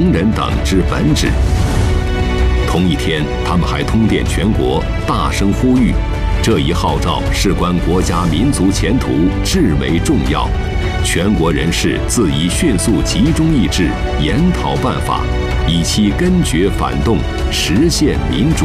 同仁等之本旨。同一天，他们还通电全国，大声呼吁，这一号召事关国家民族前途，至为重要。全国人士自宜迅速集中意志，研讨办法，以期根绝反动，实现民主。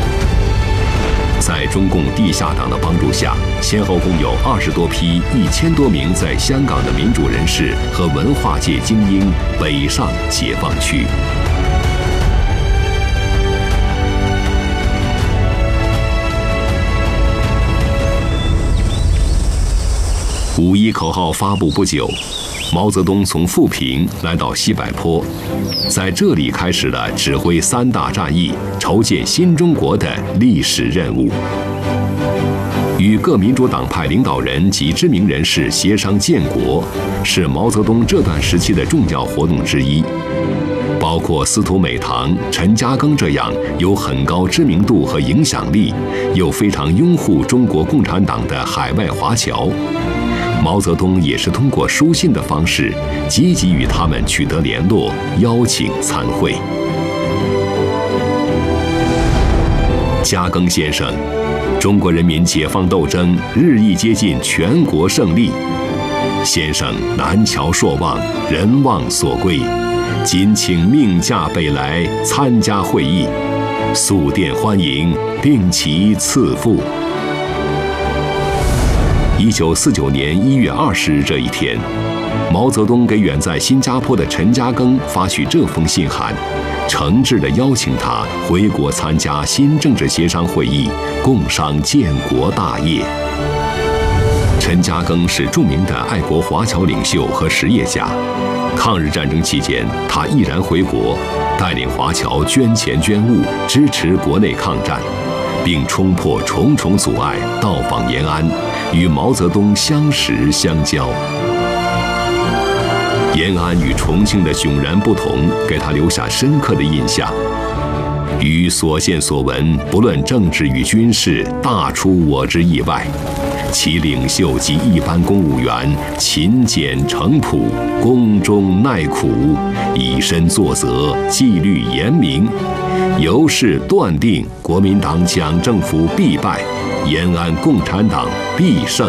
在中共地下党的帮助下，先后共有20多批1000多名在香港的民主人士和文化界精英北上解放区。5·1口号发布不久，毛泽东从富平来到西柏坡，在这里开始了指挥3大战役、筹建新中国的历史任务。与各民主党派领导人及知名人士协商建国，是毛泽东这段时期的重要活动之一。包括司徒美堂、陈嘉庚这样有很高知名度和影响力，又非常拥护中国共产党的海外华侨，毛泽东也是通过书信的方式，积极与他们取得联络，邀请参会。嘉庚先生，中国人民解放斗争日益接近全国胜利，先生南侨朔望，人望所归，谨请命驾北来参加会议，速电欢迎，并其赐赋。1949年1月20日这一天，毛泽东给远在新加坡的陈嘉庚发去这封信函，诚挚地邀请他回国参加新政治协商会议，共商建国大业。陈嘉庚是著名的爱国华侨领袖和实业家。抗日战争期间，他毅然回国，带领华侨捐钱捐物，支持国内抗战，并冲破重重阻碍，到访延安，与毛泽东相识相交。延安与重庆的迥然不同，给他留下深刻的印象。于所见所闻，不论政治与军事，大出我之意外。其领袖及一般公务员勤俭诚朴，恭忠耐苦，以身作则，纪律严明，由是断定国民党蒋政府必败，延安共产党必胜。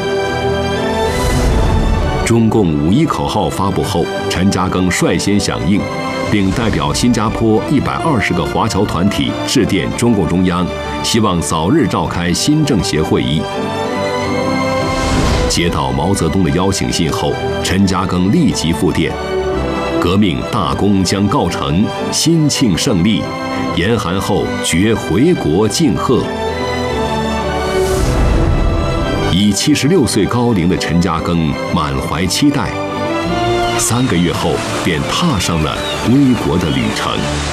中共5·1口号发布后，陈嘉庚率先响应，并代表新加坡120个华侨团体致电中共中央，希望早日召开新政协会议。接到毛泽东的邀请信后，陈嘉庚立即复电：革命大功将告成，新庆胜利，严寒后决回国敬贺。已76岁高龄的陈嘉庚满怀期待，3个月后便踏上了归国的旅程。